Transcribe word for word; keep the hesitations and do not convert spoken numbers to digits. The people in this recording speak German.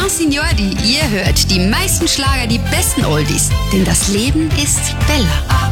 Bueno, Signori, ihr hört die meisten Schlager, die besten Oldies. Denn das Leben ist Bella.